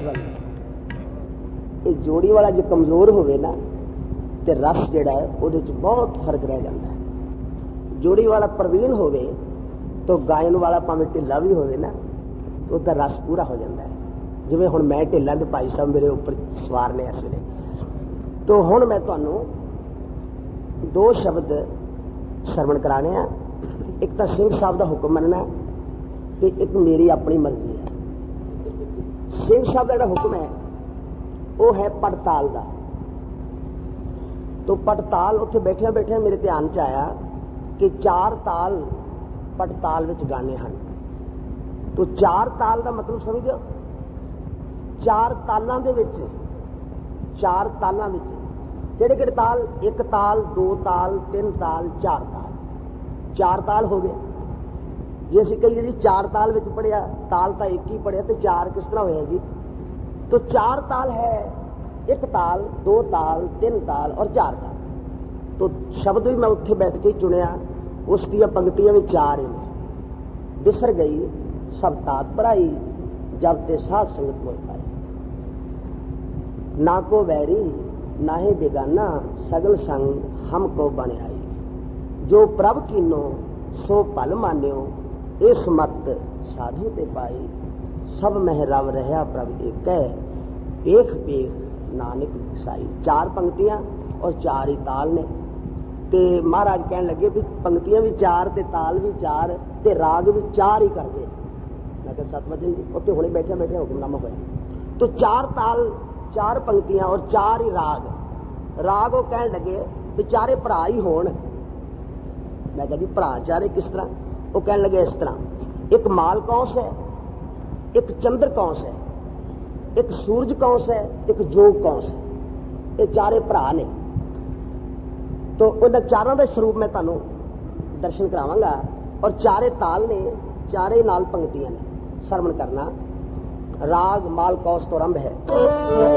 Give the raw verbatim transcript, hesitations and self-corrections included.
वाल ये जोड़ी वाला जो कमजोर होवे ना तो रस जिहड़ा है उहदे च बहुत फर्क रह जाता है। जोड़ी वाला प्रवीण होवे तो गायन वाला भावें ढिला भी होवे ना तो उसका रस पूरा हो जाता है। जिवें हुण मैं ढिला ते भाई साहब मेरे उपर सवार ने इस वेले, तो हुण मैं तुहानूं दो शब्द सरवण कराने आ। एक तो सिंह साहब का हुक्म मनना ते एक मेरी अपनी मर्जी है। सिंह साहब का जिहड़ा हुक्म है वो है पड़ताल का। तो पड़ताल उत्थे बैठिया बैठिया मेरे ध्यान च आया कि चार ताल पड़ताल विच गाने हैं। तो चार ताल का मतलब समझो, चार तालों के विच चार तालों विच किहड़े किहड़े ताल, एक ताल, दो ताल, तीन ताल, चार ताल। चार ताल हो गए। जे असीं कहीए जी चार ताल विच पढ़िया, ताल तो एक ही पढ़िया तो चार किस तरह होया जी। तो चार ताल है, एक ताल, दो ताल, तीन ताल और चार ताल। तो शब्द भी मैं उत्थे बैठ के चुनिया, उस दी पंक्तियां भी चार ही ने। बिसर गई सब तात पराई, जब ते साध संगत मोह पाई। ना को वैरी ना ही बेगाना, सगल संग हमको बन आई। जो प्रभ कीनो सो पल मान्यो, इस मत साधु ते पाई। सब मह रव रहा प्रभ एक है, पेख पेख नानक साई। चार पंक्तियां और चार ही ताल ने। ते महाराज कहन लगे भी पंक्तियां भी चार ते ताल भी चार ते राग भी चार ही कर दे। मैं कहा सतवचन जी उत्थे हुणे बैठे बैठे हुक्मनामा होया। तो चार ताल, चार पंक्तियां और चार ही राग। राग वो कहन लगे भी चारे भरा ही होण। मैं कहा जी भरा चारे किस तरह? वो कहन लगे इस तरह, एक माल कौंस है, एक चंद्र कौंस है, एक सूरज कौंस है, एक जोग कौंस है। ये चारे भरा ने। तो उन चारों के स्वरूप मैं तुहानूं दर्शन करावांगा और चारे ताल ने, चारे नाल पंक्तियां ने। सरवण करना। राग माल कौंस तो आरंभ है।